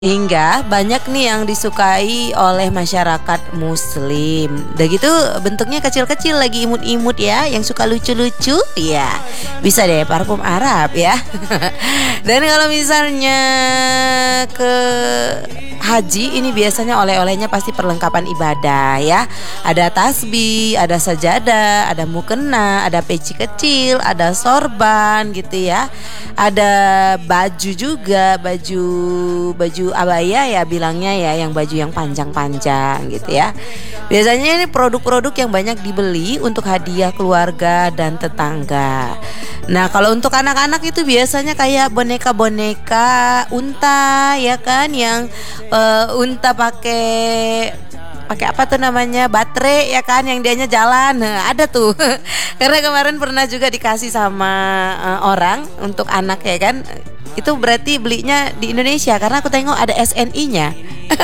Hingga banyak nih yang disukai oleh masyarakat muslim. Udah gitu bentuknya kecil-kecil lagi imut-imut ya. Yang suka lucu-lucu ya bisa deh parfum Arab ya. Dan kalau misalnya ke haji ini biasanya oleh-olehnya pasti perlengkapan ibadah ya. Ada tasbih, ada sajadah, ada mukena, ada peci kecil, ada sorban gitu ya. Ada baju juga, baju abaya ya bilangnya ya, yang baju yang panjang-panjang gitu ya. Biasanya ini produk-produk yang banyak dibeli untuk hadiah keluarga dan tetangga. Nah, kalau untuk anak-anak itu biasanya kayak boneka-boneka unta ya kan, yang unta pakai apa tuh namanya, baterai ya kan, yang dianya jalan. Nah, ada tuh. Karena kemarin pernah juga dikasih sama orang untuk anak ya kan. Itu berarti belinya di Indonesia karena aku tengok ada SNI-nya.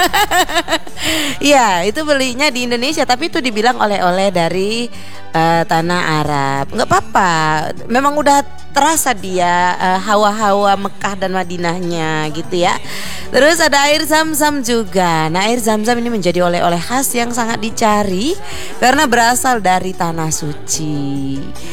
Iya, itu belinya di Indonesia tapi itu dibilang oleh-oleh dari tanah Arab. Nggak apa-apa. Memang udah terasa dia hawa-hawa Mekah dan Madinahnya gitu ya. Terus ada air zam-zam juga. Nah, air zam-zam ini menjadi oleh-oleh khas yang sangat dicari karena berasal dari tanah suci.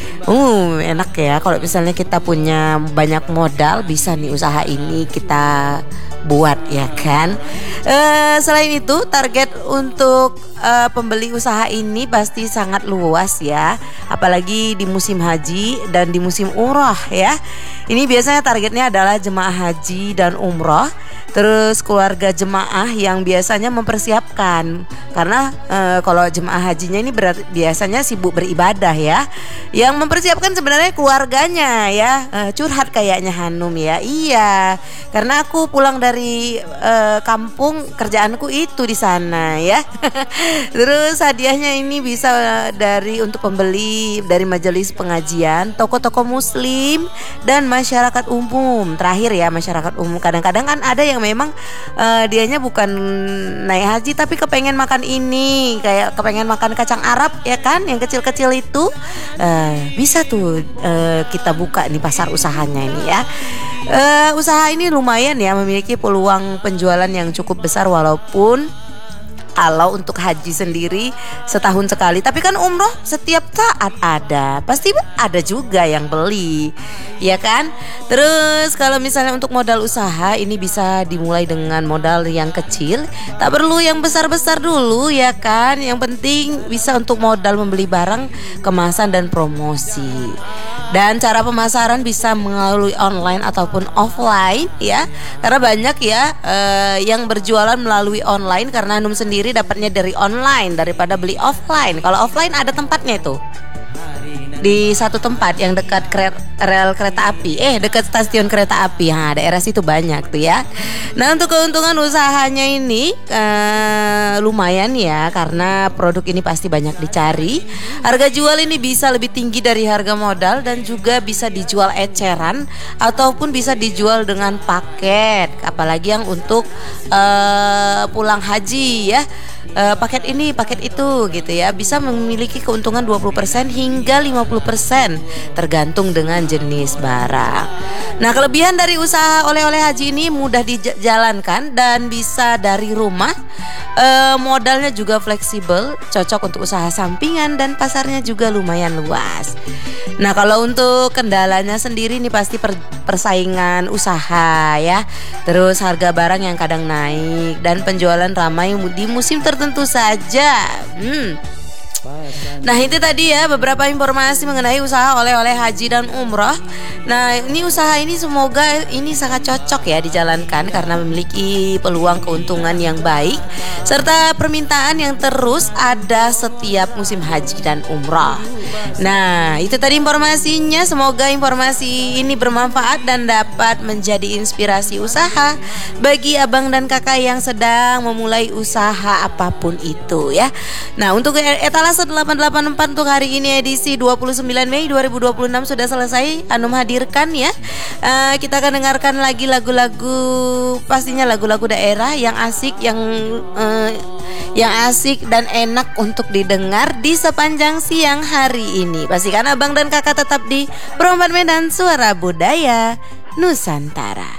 Enak ya kalau misalnya kita punya banyak modal, bisa nih usaha ini kita buat ya kan. Selain itu target untuk pembeli usaha ini pasti sangat luas ya, apalagi di musim haji dan di musim umroh ya. Ini biasanya targetnya adalah jemaah haji dan umroh, terus keluarga jemaah yang biasanya mempersiapkan, karena kalau jemaah hajinya ini biasanya sibuk beribadah ya. Yang mempersiapkan sebenarnya keluarganya ya. Curhat kayaknya Hanum ya. Iya, karena aku pulang dari kampung, kerjaanku itu di sana ya. Terus hadiahnya ini bisa untuk pembeli dari majelis pengajian, toko-toko muslim dan masyarakat umum. Terakhir ya, masyarakat umum. Kadang-kadang kan ada yang memang dianya bukan naik haji tapi kepengen makan ini, kayak kepengen makan kacang Arab ya kan, yang kecil-kecil itu. Bisa tuh kita buka nih pasar usahanya ini ya. Usaha ini lumayan ya, memiliki peluang penjualan yang cukup besar walaupun kalau untuk haji sendiri setahun sekali, tapi kan umroh setiap saat ada, pasti ada juga yang beli, ya kan? Terus kalau misalnya untuk modal usaha ini bisa dimulai dengan modal yang kecil, tak perlu yang besar-besar dulu ya kan? Yang penting bisa untuk modal membeli barang, kemasan dan promosi. Dan cara pemasaran bisa melalui online ataupun offline ya, karena banyak ya yang berjualan melalui online karena Hanum sendiri dapatnya dari online daripada beli offline. Kalau offline ada tempatnya itu di satu tempat yang dekat rel kereta api, dekat stasiun kereta api. Daerah situ banyak tuh ya. Nah, untuk keuntungan usahanya ini lumayan ya, karena produk ini pasti banyak dicari. Harga jual ini bisa lebih tinggi dari harga modal dan juga bisa dijual eceran ataupun bisa dijual dengan paket, apalagi yang untuk pulang haji ya. Paket ini, paket itu gitu ya, bisa memiliki keuntungan 20% hingga 50% tergantung dengan jenis barang. Nah, kelebihan dari usaha oleh-oleh haji ini mudah dijalankan dan bisa dari rumah. Modalnya juga fleksibel, cocok untuk usaha sampingan dan pasarnya juga lumayan luas. Nah, kalau untuk kendalanya sendiri nih pasti persaingan usaha ya. Terus harga barang yang kadang naik dan penjualan ramai di musim tertentu saja. Nah, itu tadi ya beberapa informasi mengenai usaha oleh-oleh haji dan umroh. Nah, ini usaha ini semoga ini sangat cocok ya dijalankan karena memiliki peluang keuntungan yang baik serta permintaan yang terus ada setiap musim haji dan umroh. Nah, itu tadi informasinya. Semoga informasi ini bermanfaat dan dapat menjadi inspirasi usaha bagi abang dan kakak yang sedang memulai usaha apapun itu ya. Nah, untuk etalase 884 untuk hari ini edisi 29 Mei 2026 sudah selesai Hanum hadirkan ya. Kita akan dengarkan lagi lagu-lagu, pastinya lagu-lagu daerah yang asik, yang asik dan enak untuk didengar di sepanjang siang hari ini. Pastikan abang dan kakak tetap di Perempat Medan, Suara Budaya Nusantara.